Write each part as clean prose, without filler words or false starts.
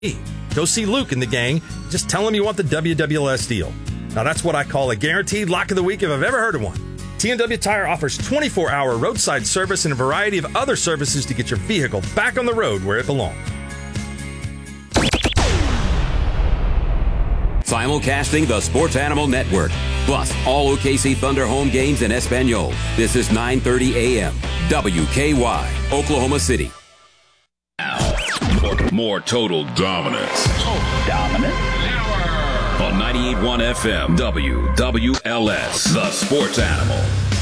Go see Luke and the gang. Just tell him you want the WWLS deal. Now that's what I call a guaranteed lock of the week if I've ever heard of one. T&W Tire offers 24-hour roadside service and a variety of other services to get your vehicle back on the road where it belongs. Simulcasting the Sports Animal Network. Plus, all OKC Thunder home games in Espanol. This is 9:30 a.m. WKY, Oklahoma City. More total dominance. Dominant? On 98.1 FM, WWLS, the Sports Animal.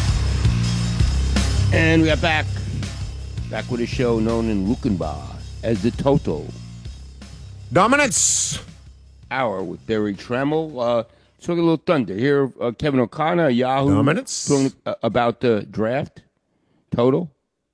And we are back with a show known in Luckenbach as the Total Dominance Hour with Barry Tremmel. Talking a little Thunder. Here, Kevin O'Connor, Yahoo. Dominance. Talking about the draft. Total.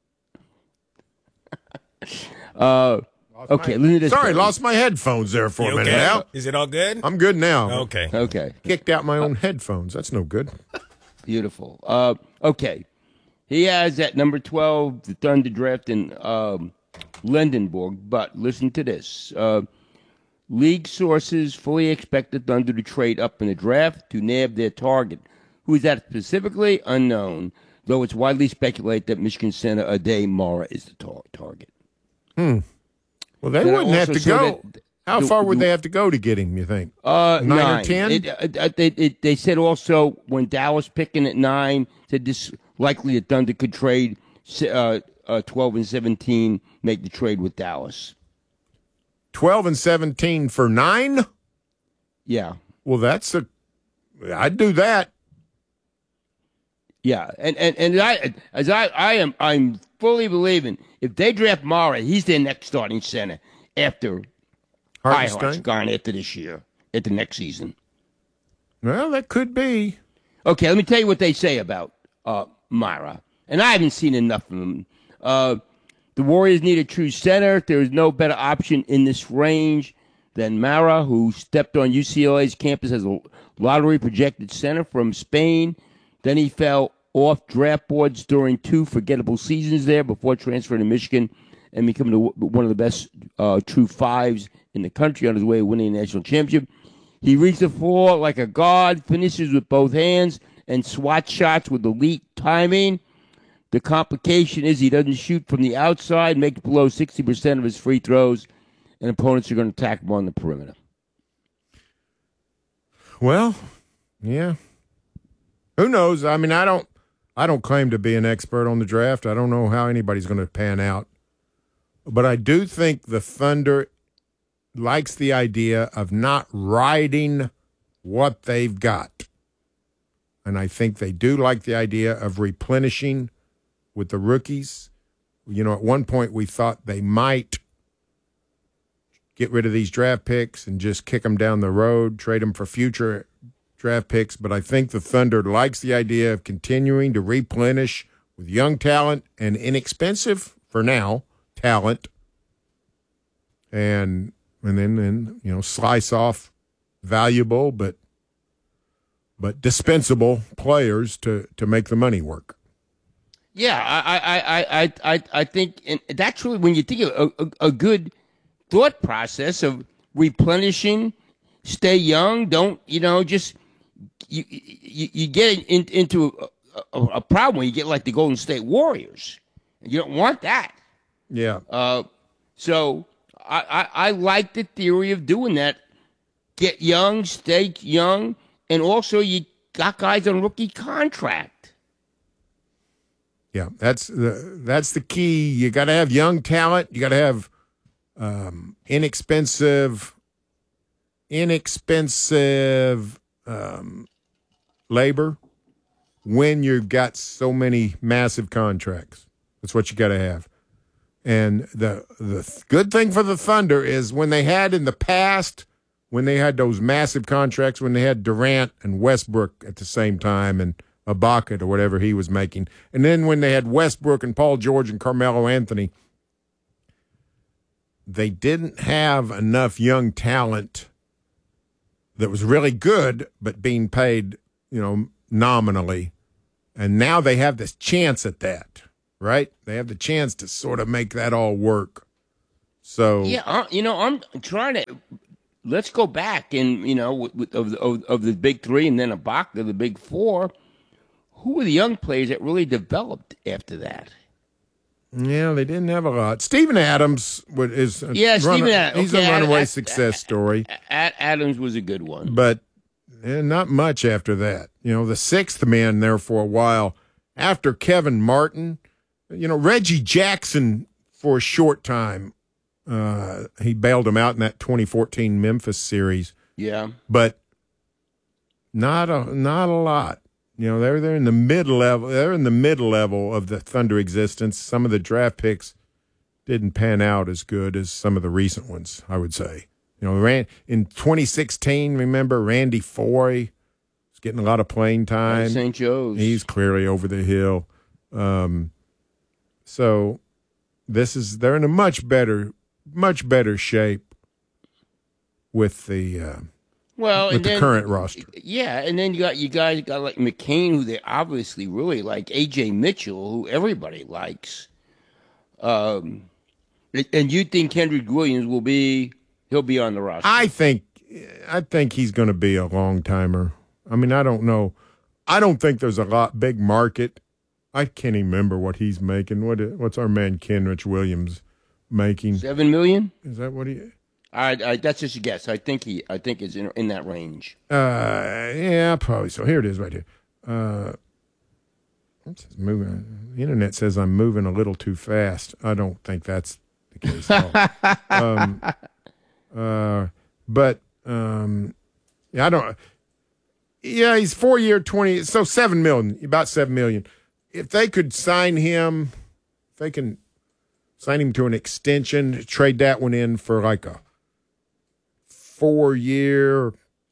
Okay, listen to this. Sorry, lost my headphones there for a minute. Now. Is it all good? I'm good now. Okay. Kicked out my own headphones. That's no good. Beautiful. Okay. He has at number 12, the Thunder draft in Lindenburg. But listen to this. League sources fully expect the Thunder to trade up in the draft to nab their target. Who is that specifically? Unknown, though it's widely speculated that Michigan center Ade Mara is the target. Well, they wouldn't have to go. How far would they have to go to get him, you think? 9 or 10? They said also when Dallas picking at 9, said this likely the Thunder could trade 12 and 17, make the trade with Dallas. 12 and 17 for 9? Yeah. Well, I'd do that. Yeah, I'm fully believing if they draft Mara, he's their next starting center after Hartenstein's gone after this year, at the next season. Well, that could be. Okay, let me tell you what they say about Mara, and I haven't seen enough of him. The Warriors need a true center. There is no better option in this range than Mara, who stepped on UCLA's campus as a lottery projected center from Spain. Then he fell off draft boards during 2 forgettable seasons there before transferring to Michigan and becoming one of the best true fives in the country on his way to winning a national championship. He reaches the floor like a guard, finishes with both hands, and swats shots with elite timing. The complication is he doesn't shoot from the outside, makes below 60% of his free throws, and opponents are going to attack him on the perimeter. Well, yeah. Who knows? I mean, I don't claim to be an expert on the draft. I don't know how anybody's going to pan out. But I do think the Thunder likes the idea of not riding what they've got. And I think they do like the idea of replenishing with the rookies. You know, at one point we thought they might get rid of these draft picks and just kick them down the road, trade them for future draft picks, but I think the Thunder likes the idea of continuing to replenish with young talent and inexpensive, for now, talent, and then slice off valuable but dispensable players to make the money work. Yeah, I think, and that's really when you think of a good thought process of replenishing, stay young, don't just. You get into a problem when you get like the Golden State Warriors. You don't want that. Yeah. So I like the theory of doing that. Get young, stay young, and also you got guys on rookie contract. Yeah, that's the key. You got to have young talent. You got to have inexpensive labor when you've got so many massive contracts. That's what you got to have. And the good thing for the Thunder is when they had in the past, when they had those massive contracts, when they had Durant and Westbrook at the same time and Ibaka or whatever he was making, and then when they had Westbrook and Paul George and Carmelo Anthony, they didn't have enough young talent that was really good but being paid nominally. And now they have this chance at that, right? They have the chance to sort of make that all work. So Yeah, I'm trying to. Let's go back and of the big three and then a box of the big four. Who were the young players that really developed after that? yeah, they didn't have a lot. Steven Adams is Steven Adams. He's a runaway success story, Adams was a good one, but not much after that. The sixth man there for a while after Kevin Martin. Reggie Jackson for a short time. He bailed him out in that 2014 Memphis series. Yeah, but not a lot. They're in the mid level. They're in the mid level of the Thunder existence. Some of the draft picks didn't pan out as good as some of the recent ones, I would say. In 2016, remember Randy Foye was getting a lot of playing time. St. Joe's. He's clearly over the hill. So they're in a much better shape with the current roster. Yeah, and then you guys got like McCain, who they obviously really like, AJ Mitchell, who everybody likes. And you think Kendrick Williams he'll be on the roster? I think he's going to be a long timer. I mean, I don't know. I don't think there's a big market. I can't even remember what he's making. What's our man Kendrick Williams making? $7 million? Is that what he? That's just a guess. I think it's in that range. Yeah, probably so. Here it is, right here. It's moving. The internet says I'm moving a little too fast. I don't think that's the case at all. Yeah, I don't. Yeah, he's 4-year, 20. So $7 million, about $7 million. If they could sign him, if they can sign him to an extension, trade that one in for like a 4-year,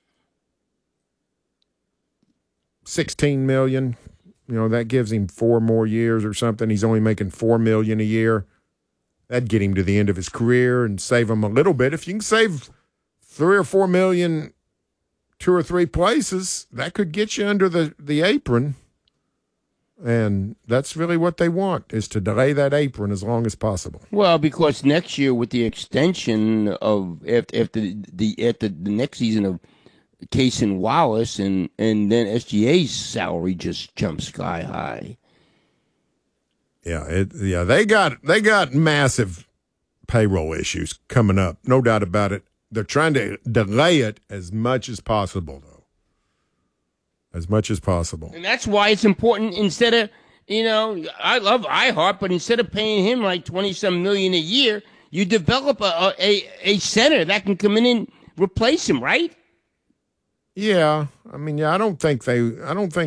$16 million. That gives him 4 more years or something. He's only making $4 million a year. That'd get him to the end of his career and save him a little bit. If you can save $3 or $4 million, 2 or 3 places, that could get you under the apron. And that's really what they want, is to delay that apron as long as possible. Well, because next year with the extension of after the next season of Case and Wallace and then SGA's salary just jumped sky high. Yeah, they got massive payroll issues coming up, no doubt about it. They're trying to delay it as much as possible, though. As much as possible. And that's why it's important, instead of, I love iHeart, but instead of paying him like $20-some million a year, you develop a center that can come in and replace him, right? Yeah. I mean, I don't think they believe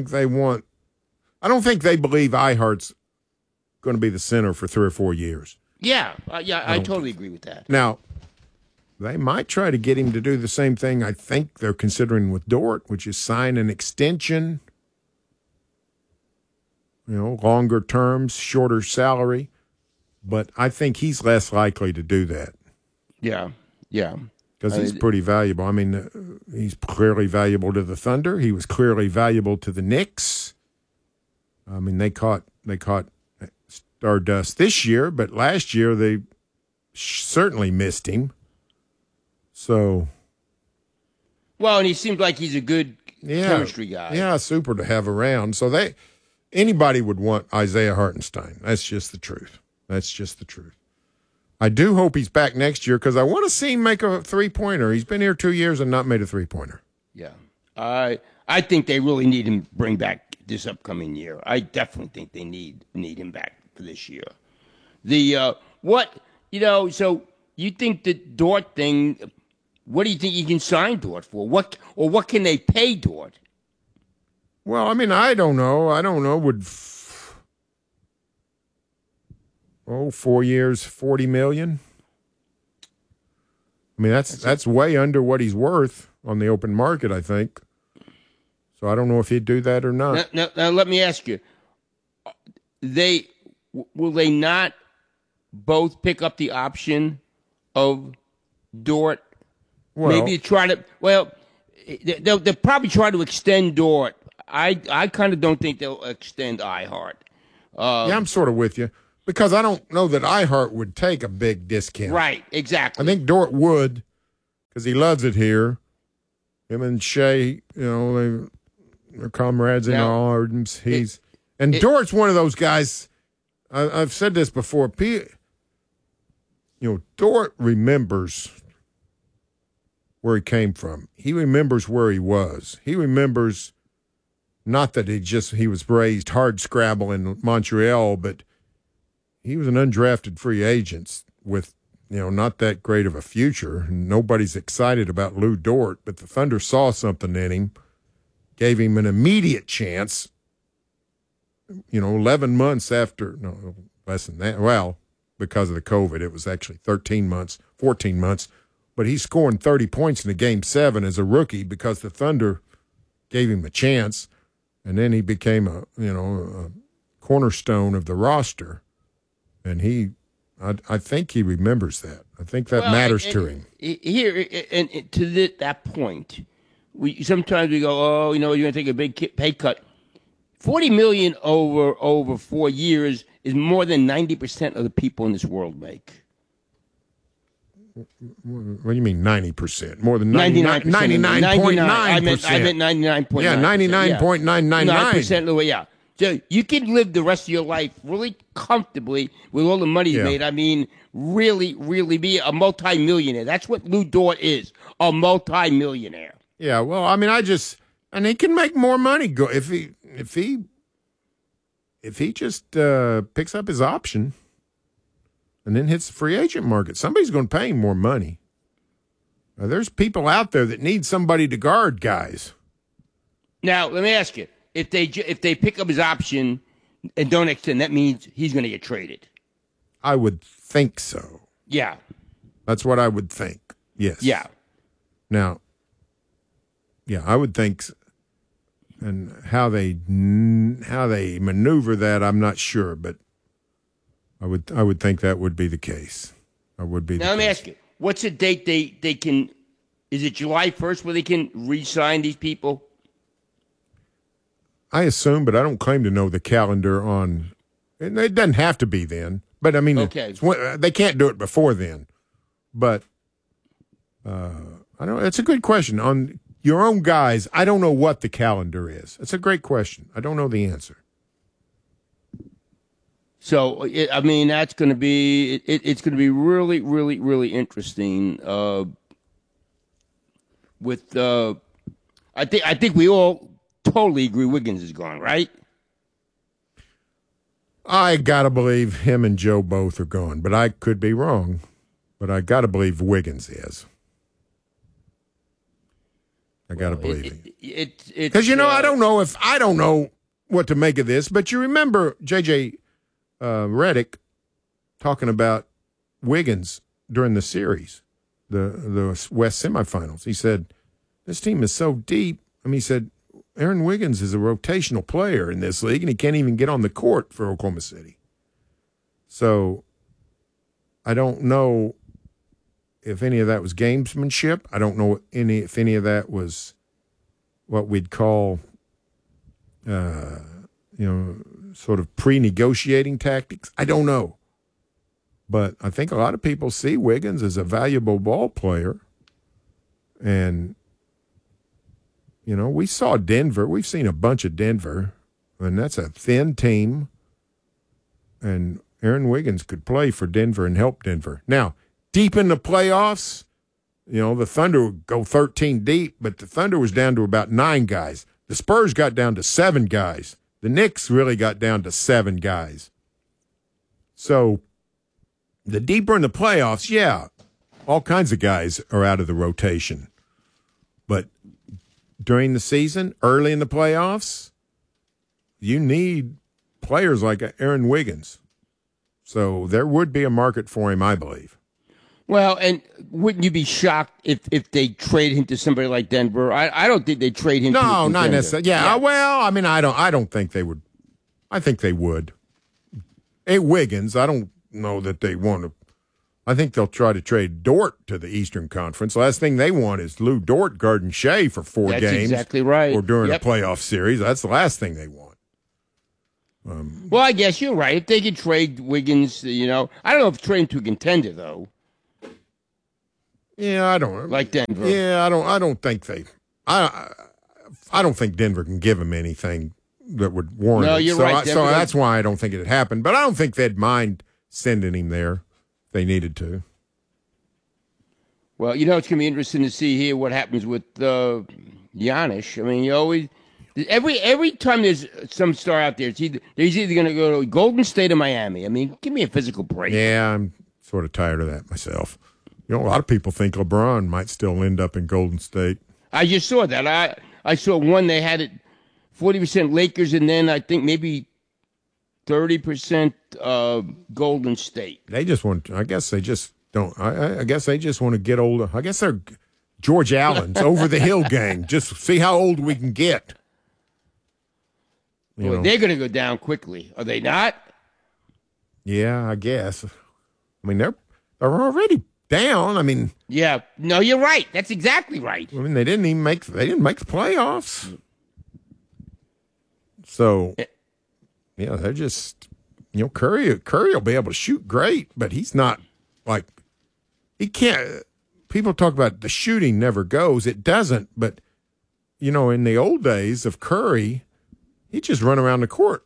iHeart's going to be the center for 3 or 4 years. Yeah. I totally agree with that. Now, they might try to get him to do the same thing I think they're considering with Dort, which is sign an extension, longer terms, shorter salary. But I think he's less likely to do that. Yeah. Because he's pretty valuable. I mean, he's clearly valuable to the Thunder. He was clearly valuable to the Knicks. I mean, they caught Stardust this year, but last year they certainly missed him. So, well, and he seems like he's a good chemistry guy. Yeah, super to have around. So anybody would want Isaiah Hartenstein. That's just the truth. I do hope he's back next year because I want to see him make a 3-pointer. He's been here 2 years and not made a 3-pointer. Yeah, I think they really need him to bring back this upcoming year. I definitely think they need him back for this year. So you think the Dort thing? What do you think you can sign Dort for? What can they pay Dort? Well, I mean, I don't know. Would 4 years, $40 million? I mean, that's way under what he's worth on the open market, I think. So I don't know if he'd do that or not. Now let me ask you: will they not both pick up the option of Dort? Well, maybe try to. Well, they'll probably try to extend Dort. I kind of don't think they'll extend iHeart. Yeah, I'm sort of with you. because I don't know that iHeart would take a big discount. Right, exactly. I think Dort would because he loves it here. Him and Shea, they're comrades in arms. Dort's one of those guys. I've said this before. Dort remembers where he came from. He remembers where he was. He remembers not that he was raised hard scrabble in Montreal, but he was an undrafted free agent with, not that great of a future. Nobody's excited about Lou Dort, but the Thunder saw something in him, gave him an immediate chance. 11 months after, no, less than that. Well, because of the COVID, it was actually 13 months, 14 months. But he's scoring 30 points in the Game 7 as a rookie because the Thunder gave him a chance, and then he became a cornerstone of the roster. And I think he remembers that. I think that matters to him. Here, and to that point, sometimes we go, you're going to take a big pay cut. $40 million over 4 years is more than 90% of the people in this world make. What do you mean 90%? More than 99.9%. 99.9%. I meant 99.9%. Yeah, 99.999. 9% of the way, yeah. So you can live the rest of your life really comfortably with all the money he's made. I mean, really, really be a multimillionaire. That's what Lou Dort is, a multimillionaire. Yeah, well, I mean, and he can make more money if he just picks up his option and then hits the free agent market. Somebody's going to pay him more money. Now, there's people out there that need somebody to guard guys. Now, let me ask you. If they pick up his option and don't extend, that means he's going to get traded. I would think so. Yeah. That's what I would think. Yes. Yeah. Now, I would think, and how they maneuver that, I'm not sure, but I would think that would be the case. Let me ask you, what's the date they can? Is it July 1st where they can re-sign these people? I assume, but I don't claim to know the calendar on. And it doesn't have to be then, but I mean, okay. They can't do it before then. But I don't. It's a good question on your own guys. I don't know what the calendar is. It's a great question. I don't know the answer. So that's going to be it's going to be really, really, really interesting. I think we all totally agree Wiggins is gone, right? I got to believe him and Joe both are gone, but I could be wrong. But I got to believe Wiggins is. I got to believe it. Because, I don't know what to make of this, but you remember J.J. Redick talking about Wiggins during the series, the West semifinals. He said, this team is so deep. He said, Aaron Wiggins is a rotational player in this league, and he can't even get on the court for Oklahoma City. So I don't know if any of that was gamesmanship. I don't know if any of that was what we'd call, sort of pre-negotiating tactics. I don't know. But I think a lot of people see Wiggins as a valuable ball player. And we saw Denver. We've seen a bunch of Denver, and that's a thin team. And Aaron Wiggins could play for Denver and help Denver. Now, deep in the playoffs, the Thunder would go 13 deep, but the Thunder was down to about 9 guys. The Spurs got down to 7 guys. The Knicks really got down to 7 guys. So the deeper in the playoffs, all kinds of guys are out of the rotation. But during the season, early in the playoffs, you need players like Aaron Wiggins. So there would be a market for him, I believe. Well, and wouldn't you be shocked if they trade him to somebody like Denver? I don't think they trade him. No, not necessarily. Yeah, well, I don't think they would. I think they would. Hey, Wiggins, I don't know that they want to. I think they'll try to trade Dort to the Eastern Conference. Last thing they want is Lou Dort guarding Shea for 4 games. That's exactly right. Or during a playoff series. That's the last thing they want. Well, I guess you're right. If they could trade Wiggins, I don't know if trade to a contender though. Yeah, I don't like Denver. Yeah, I don't think they. I don't think Denver can give him anything that would warrant. No, it. you're So right. so that's why I don't think it'd happen. But I don't think they'd mind sending him there if they needed to. Well, it's going to be interesting to see here what happens with Giannis. I mean, you always every time there's some star out there, he's either going to go to Golden State or Miami. I mean, give me a physical break. Yeah, I'm sort of tired of that myself. A lot of people think LeBron might still end up in Golden State. I just saw that. I saw one they had it 40% Lakers, and then I think maybe 30% Golden State. They just want. I guess they just don't. I guess they just want to get older. I guess they're George Allen's over the hill gang. Just see how old we can get. Well, they're going to go down quickly, are they not? Yeah, I guess. I mean, they're already down. I mean, yeah. No, you're right. That's exactly right. I mean, they didn't make the playoffs. So, yeah, they're just, Curry will be able to shoot great, but he's not like, he can't. People talk about the shooting never goes. It doesn't. But, in the old days of Curry, he'd just run around the court,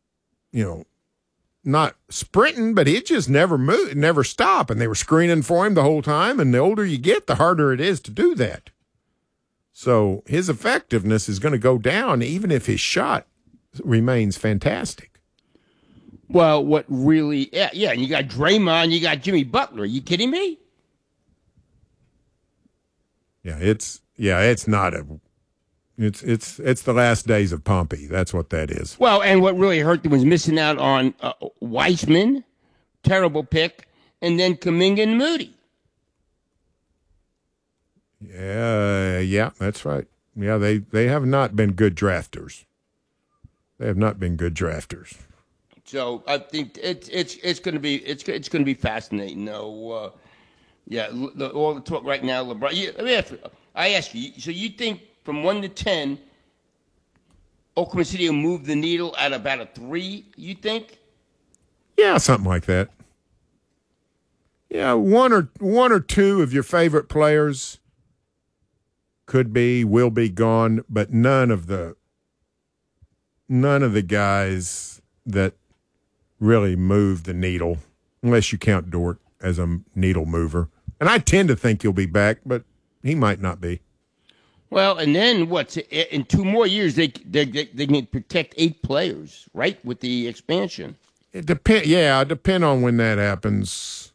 not sprinting, but he'd just never move, never stop. And they were screening for him the whole time. And the older you get, the harder it is to do that. So his effectiveness is going to go down, even if his shot remains fantastic. Well, what really, yeah, and you got Draymond, you got Jimmy Butler. Are you kidding me? Yeah, it's the last days of Pompey. That's what that is. Well, and what really hurt them was missing out on Weissman, terrible pick, and then Kuminga and Moody. Yeah, that's right. Yeah, they have not been good drafters. They have not been good drafters. So I think it's going to be fascinating. No, all the talk right now, LeBron. I ask you. So you think from 1 to 10, Oklahoma City will move the needle at about a 3? You think? Yeah, something like that. Yeah, one or two of your favorite players will be gone, but none of the guys that really move the needle, unless you count Dort as a needle mover. And I tend to think he'll be back, but he might not be. Well, and then in 2 more years they can protect 8 players, right? With the expansion. It depend on when that happens.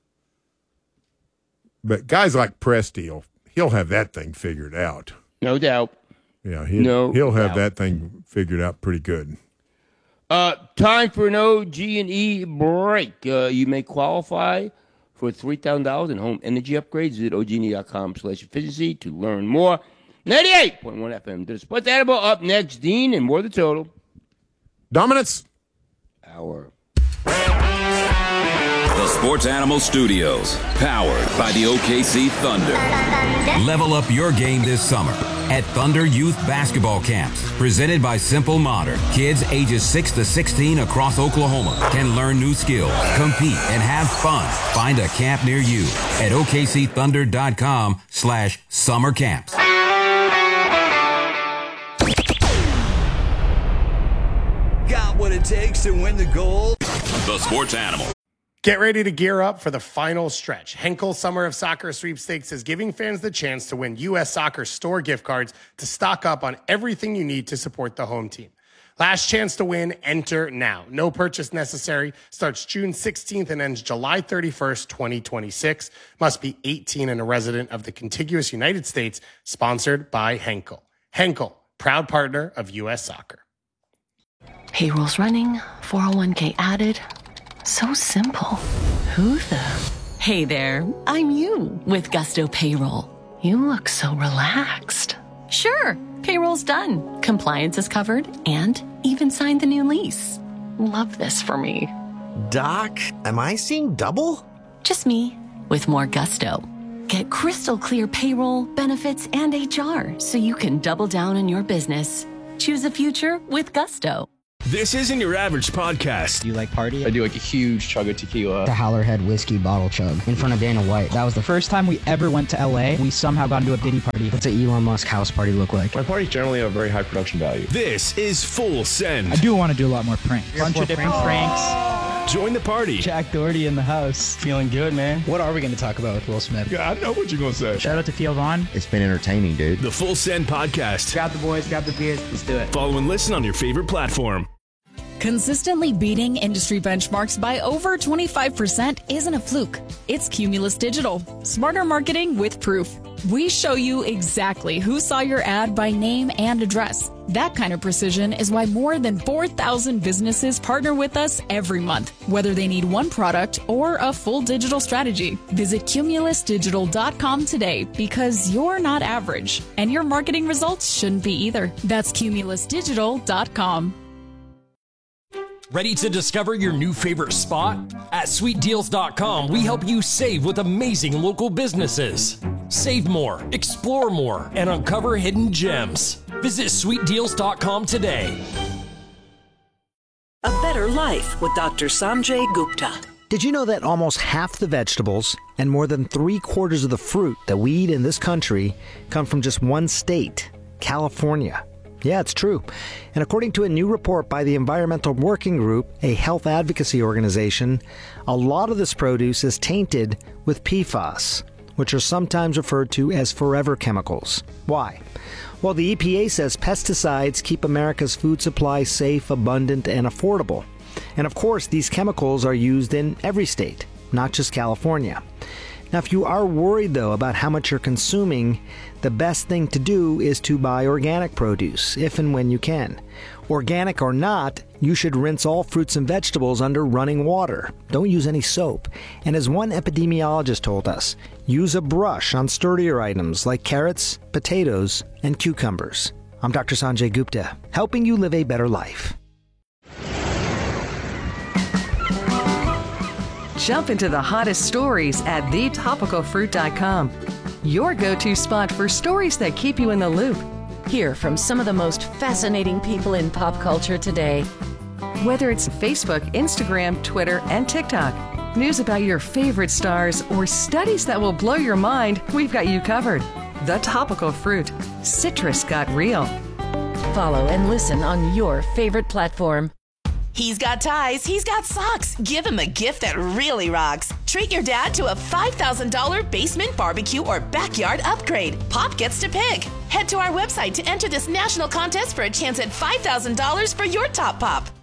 But guys like Presti, he'll have that thing figured out. No doubt. Yeah, he'll have that thing figured out pretty good. Time for an OG&E break. You may qualify for $3,000 in home energy upgrades. Visit OG&E.com/efficiency to learn more. 98.1 FM. The Sports Animal up next. Dean and more of the total. Dominance. Hour. The Sports Animal Studios, powered by the OKC Thunder. Level up your game this summer at Thunder Youth Basketball Camps. Presented by Simple Modern. Kids ages 6 to 16 across Oklahoma can learn new skills, compete, and have fun. Find a camp near you at OKCThunder.com/summer camps. Got what it takes to win the gold? The Sports Animal. Get ready to gear up for the final stretch. Henkel Summer of Soccer Sweepstakes is giving fans the chance to win U.S. Soccer store gift cards to stock up on everything you need to support the home team. Last chance to win, enter now. No purchase necessary. Starts June 16th and ends July 31st, 2026. Must be 18 and a resident of the contiguous United States. Sponsored by Henkel. Henkel, proud partner of U.S. Soccer. Payroll's running, 401k added. So simple. Who the? Hey there, I'm you with Gusto Payroll. You look so relaxed. Sure, payroll's done. Compliance is covered and even signed the new lease. Love this for me. Doc, am I seeing double? Just me with more Gusto. Get crystal clear payroll, benefits, and HR so you can double down on your business. Choose a future with Gusto. This isn't your average podcast. Do you like party? I do like a huge chug of tequila. The Howlerhead whiskey bottle chug in front of Dana White. That was the first time we ever went to LA. We somehow got into a Diddy party. What's an Elon Musk house party look like? My parties generally have very high production value. This is Full Send. I do want to do a lot more pranks. Bunch of different pranks. Join the party. Jack Doherty in the house. Feeling good, man. What are we going to talk about with Will Smith? Yeah, I know what you're going to say. Shout out to Theo Vaughn. It's been entertaining, dude. The Full Send Podcast. Grab the boys, grab the beers. Let's do it. Follow and listen on your favorite platform. Consistently beating industry benchmarks by over 25% isn't a fluke. It's Cumulus Digital. Smarter marketing with proof. We show you exactly who saw your ad by name and address. That kind of precision is why more than 4,000 businesses partner with us every month, whether they need one product or a full digital strategy. Visit cumulusdigital.com today because you're not average, and your marketing results shouldn't be either. That's cumulusdigital.com. Ready to discover your new favorite spot? At sweetdeals.com, we help you save with amazing local businesses. Save more, explore more, and uncover hidden gems. Visit sweetdeals.com today. A better life with Dr. Sanjay Gupta. Did you know that almost half the vegetables and more than 3/4 of the fruit that we eat in this country come from just one state, California? Yeah, it's true. And according to a new report by the Environmental Working Group, a health advocacy organization, a lot of this produce is tainted with PFAS, which are sometimes referred to as forever chemicals. Why? Well, the EPA says pesticides keep America's food supply safe, abundant, and affordable. And of course, these chemicals are used in every state, not just California. Now, if you are worried, though, about how much you're consuming, the best thing to do is to buy organic produce, if and when you can. Organic or not, you should rinse all fruits and vegetables under running water. Don't use any soap. And as one epidemiologist told us, use a brush on sturdier items like carrots, potatoes, and cucumbers. I'm Dr. Sanjay Gupta, helping you live a better life. Jump into the hottest stories at thetopicalfruit.com. Your go-to spot for stories that keep you in the loop. Hear from some of the most fascinating people in pop culture today. Whether it's Facebook, Instagram, Twitter, and TikTok, news about your favorite stars, or studies that will blow your mind, we've got you covered. The Topical Fruit. Citrus got real. Follow and listen on your favorite platform. He's got ties, he's got socks. Give him a gift that really rocks. Treat your dad to a $5,000 basement barbecue or backyard upgrade. Pop gets to pick. Head to our website to enter this national contest for a chance at $5,000 for your top pop.